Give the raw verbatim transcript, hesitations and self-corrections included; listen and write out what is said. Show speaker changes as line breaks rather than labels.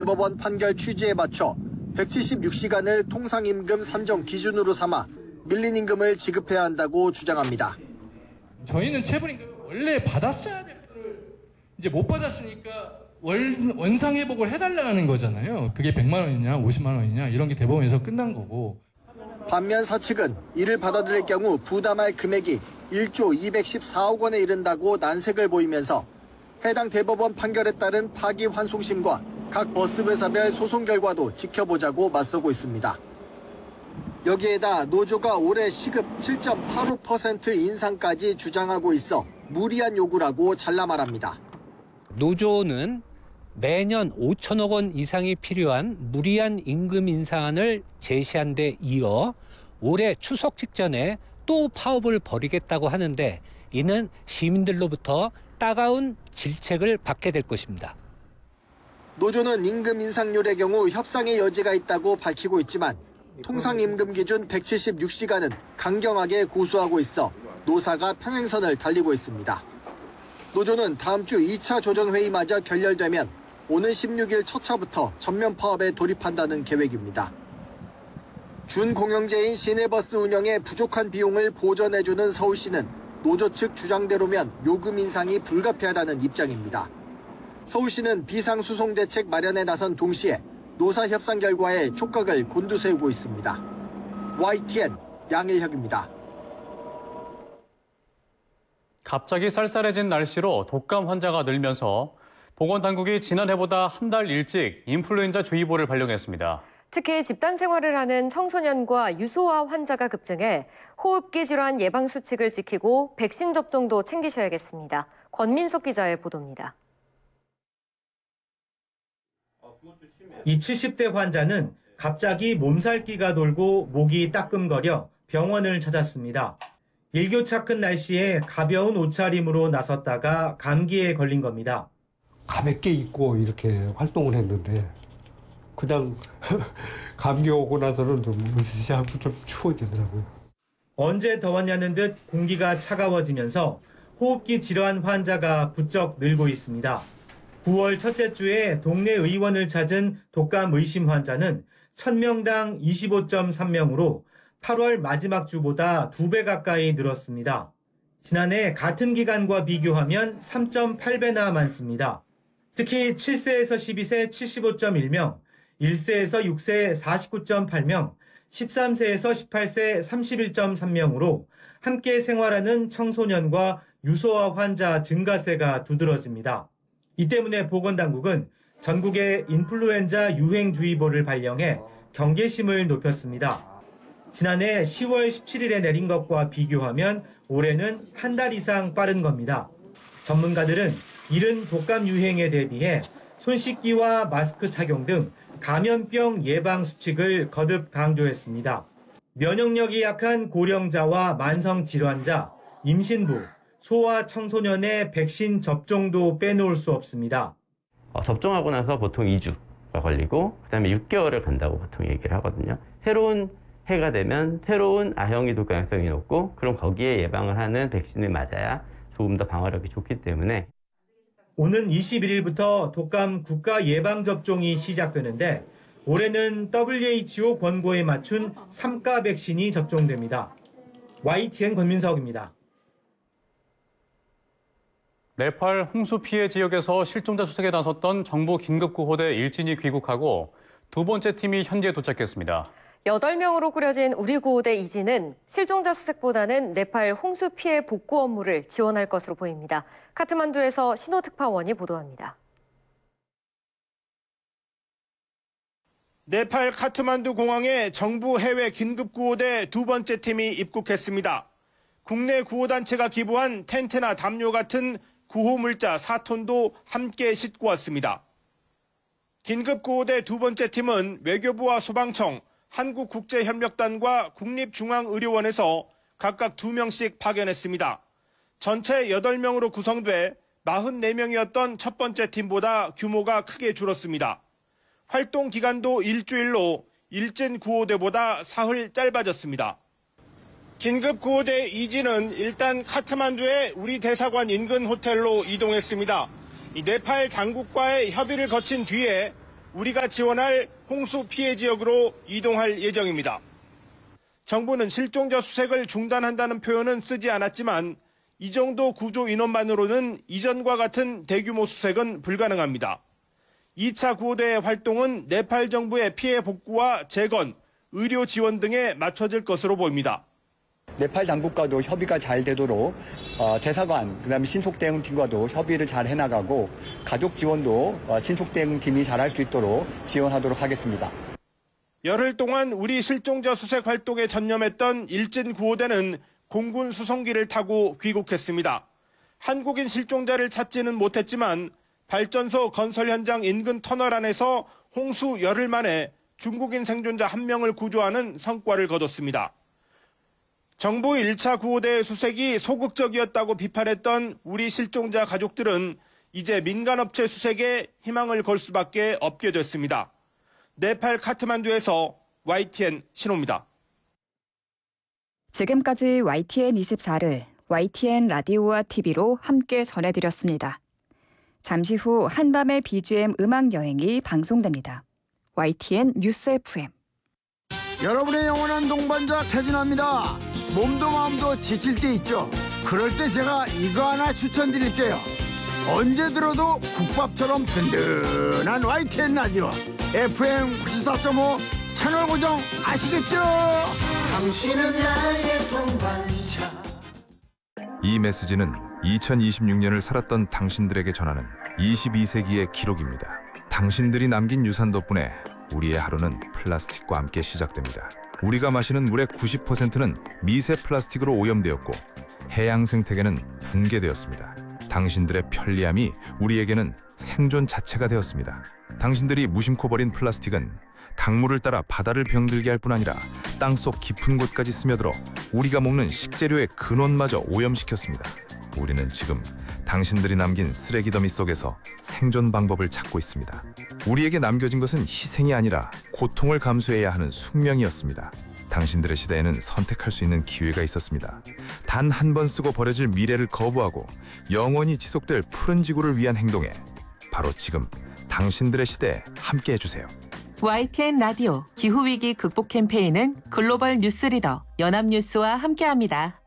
대법원 판결 취지에 맞춰 백칠십육 시간을 통상임금 산정 기준으로 삼아 밀린 임금을 지급해야 한다고 주장합니다.
저희는 체불임금 원래 받았어야 될 거를 이제 못 받았으니까 원, 원상회복을 해달라는 거잖아요. 그게 백만 원이냐 오십만 원이냐 이런 게 대법원에서 끝난 거고.
반면 사측은 이를 받아들일 경우 부담할 금액이 일조 이백십사억 원에 이른다고 난색을 보이면서 해당 대법원 판결에 따른 파기환송심과 각 버스회사별 소송 결과도 지켜보자고 맞서고 있습니다. 여기에다 노조가 올해 시급 칠 점 팔오 퍼센트 인상까지 주장하고 있어 무리한 요구라고 잘라 말합니다.
노조는 매년 오천억 원 이상이 필요한 무리한 임금 인상안을 제시한 데 이어 올해 추석 직전에 또 파업을 벌이겠다고 하는데 이는 시민들로부터 따가운 질책을 받게 될 것입니다.
노조는 임금 인상률의 경우 협상의 여지가 있다고 밝히고 있지만 통상임금 기준 백칠십육 시간은 강경하게 고수하고 있어 노사가 평행선을 달리고 있습니다. 노조는 다음 주 이 차 조정회의마저 결렬되면 오는 십육 일 첫 차부터 전면 파업에 돌입한다는 계획입니다. 준공영제인 시내버스 운영에 부족한 비용을 보전해주는 서울시는 노조 측 주장대로면 요금 인상이 불가피하다는 입장입니다. 서울시는 비상수송 대책 마련에 나선 동시에 노사 협상 결과에 촉각을 곤두세우고 있습니다. 와이티엔 양일혁입니다.
갑자기 쌀쌀해진 날씨로 독감 환자가 늘면서 보건당국이 지난해보다 한 달 일찍 인플루엔자 주의보를 발령했습니다.
특히 집단 생활을 하는 청소년과 유소아 환자가 급증해 호흡기 질환 예방 수칙을 지키고 백신 접종도 챙기셔야겠습니다. 권민석 기자의 보도입니다.
이 칠십 대 환자는 갑자기 몸살기가 돌고 목이 따끔거려 병원을 찾았습니다. 일교차 큰 날씨에 가벼운 옷차림으로 나섰다가 감기에 걸린 겁니다.
가볍게 입고 이렇게 활동을 했는데 그냥 감기 오고 나서는 좀 으스스하고 좀 추워지더라고요.
언제 더웠냐는 듯 공기가 차가워지면서 호흡기 질환 환자가 부쩍 늘고 있습니다. 구월 첫째 주에 동네 의원을 찾은 독감 의심 환자는 천 명당 이십오 점 삼 명으로 팔월 마지막 주보다 두 배 가까이 늘었습니다. 지난해 같은 기간과 비교하면 삼 점 팔 배나 많습니다. 특히 칠 세에서 십이 세 칠십오 점 일 명, 일 세에서 육 세 사십구 점 팔 명, 십삼 세에서 십팔 세 삼십일 점 삼 명으로 함께 생활하는 청소년과 유소아 환자 증가세가 두드러집니다. 이 때문에 보건당국은 전국에 인플루엔자 유행주의보를 발령해 경계심을 높였습니다. 지난해 시월 십칠일에 내린 것과 비교하면 올해는 한 달 이상 빠른 겁니다. 전문가들은 이른 독감 유행에 대비해 손 씻기와 마스크 착용 등 감염병 예방 수칙을 거듭 강조했습니다. 면역력이 약한 고령자와 만성 질환자, 임신부, 소아 청소년의 백신 접종도 빼놓을 수 없습니다.
어, 접종하고 나서 보통 이 주가 걸리고 그다음에 육 개월을 간다고 보통 얘기를 하거든요. 새로운 해가 되면 새로운 아형이 돌 가능성이 높고 그럼 거기에 예방을 하는 백신을 맞아야 조금 더 방어력이 좋기 때문에
오는 이십일일부터 독감 국가 예방접종이 시작되는데 올해는 더블유에이치오 권고에 맞춘 삼 가 백신이 접종됩니다. 와이티엔 권민석입니다.
네팔 홍수 피해 지역에서 실종자 수색에 나섰던 정부 긴급구호대 일진이 귀국하고 두 번째 팀이 현지에 도착했습니다.
여덟 명으로 꾸려진 우리 구호대 이진은 실종자 수색보다는 네팔 홍수 피해 복구 업무를 지원할 것으로 보입니다. 카트만두에서 신호특파원이 보도합니다.
네팔 카트만두 공항에 정부 해외 긴급구호대 두 번째 팀이 입국했습니다. 국내 구호단체가 기부한 텐트나 담요 같은 구호물자 사 톤도 함께 싣고 왔습니다. 긴급구호대 두 번째 팀은 외교부와 소방청, 한국국제협력단과 국립중앙의료원에서 각각 두 명씩 파견했습니다. 전체 여덟 명으로 구성돼 사십사 명이었던 첫 번째 팀보다 규모가 크게 줄었습니다. 활동 기간도 일주일로 일진 구호대보다 사흘 짧아졌습니다. 긴급구호대 이진은 일단 카트만두의 우리 대사관 인근 호텔로 이동했습니다. 이 네팔 당국과의 협의를 거친 뒤에 우리가 지원할 홍수 피해 지역으로 이동할 예정입니다. 정부는 실종자 수색을 중단한다는 표현은 쓰지 않았지만 이 정도 구조 인원만으로는 이전과 같은 대규모 수색은 불가능합니다. 이 차 구호대의 활동은 네팔 정부의 피해 복구와 재건, 의료 지원 등에 맞춰질 것으로 보입니다.
네팔 당국과도 협의가 잘 되도록 어, 대사관, 그다음에 신속대응팀과도 협의를 잘 해나가고 가족 지원도 어, 신속대응팀이 잘할 수 있도록 지원하도록 하겠습니다.
열흘 동안 우리 실종자 수색 활동에 전념했던 일진 구호대는 공군 수송기를 타고 귀국했습니다. 한국인 실종자를 찾지는 못했지만 발전소 건설 현장 인근 터널 안에서 홍수 열흘 만에 중국인 생존자 한 명을 구조하는 성과를 거뒀습니다. 정부 일 차 구호대의 수색이 소극적이었다고 비판했던 우리 실종자 가족들은 이제 민간업체 수색에 희망을 걸 수밖에 없게 됐습니다. 네팔 카트만두에서 와이티엔 신호입니다.
지금까지 와이티엔 이십사를 와이티엔 라디오와 티비로 함께 전해드렸습니다. 잠시 후 한밤의 비지엠 음악 여행이 방송됩니다. 와이티엔 뉴스 에프엠.
여러분의 영원한 동반자 태진아입니다. 몸도 마음도 지칠 때 있죠. 그럴 때 제가 이거 하나 추천드릴게요. 언제 들어도 국밥처럼 든든한 와이티엔 라디오 에프엠 구십사 점 오 채널 고정 아시겠죠? 당신은 나의 동반자.
이 메시지는 이천이십육 년을 살았던 당신들에게 전하는 이십이 세기의 기록입니다. 당신들이 남긴 유산 덕분에 우리의 하루는 플라스틱과 함께 시작됩니다. 우리가 마시는 물의 구십 퍼센트는 미세 플라스틱으로 오염되었고 해양 생태계는 붕괴되었습니다. 당신들의 편리함이 우리에게는 생존 자체가 되었습니다. 당신들이 무심코 버린 플라스틱은 강물을 따라 바다를 병들게 할 뿐 아니라 땅속 깊은 곳까지 스며들어 우리가 먹는 식재료의 근원마저 오염시켰습니다. 우리는 지금 당신들이 남긴 쓰레기 더미 속에서 생존 방법을 찾고 있습니다. 우리에게 남겨진 것은 희생이 아니라 고통을 감수해야 하는 숙명이었습니다. 당신들의 시대에는 선택할 수 있는 기회가 있었습니다. 단 한 번 쓰고 버려질 미래를 거부하고 영원히 지속될 푸른 지구를 위한 행동에 바로 지금 당신들의 시대에 함께 해주세요.
와이티엔 라디오 기후위기 극복 캠페인은 글로벌 뉴스리더 연합뉴스와 함께합니다.